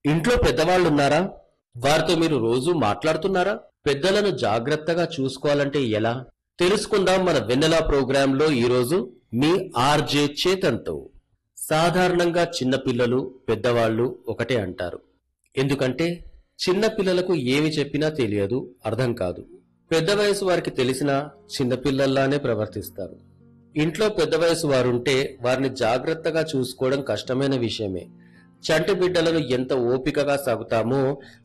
ఇంట్లో పెద్దవాళ్ళున్నారా? వారితో మీరు రోజూ మాట్లాడుతున్నారా? పెద్దలను జాగ్రత్తగా చూసుకోవాలంటే ఎలా? తెలుసుకుందాం మన వెన్నెల ప్రోగ్రాంలో ఈరోజు మీ ఆర్జే చేతన్‌తో. సాధారణంగా చిన్న పిల్లలు, పెద్దవాళ్ళు ఒకటే అంటారు. ఎందుకంటే చిన్న పిల్లలకు ఏమి చెప్పినా తెలియదు, అర్థం కాదు. పెద్ద వయసు వారికి తెలిసినా చిన్న పిల్లల్లానే ప్రవర్తిస్తారు. ఇంట్లో పెద్ద వయసు వారుంటే వారిని జాగ్రత్తగా చూసుకోవడం కష్టమైన విషయమే. చంటి బిడ్డలను ఎంత ఓపికగా సాగుతామో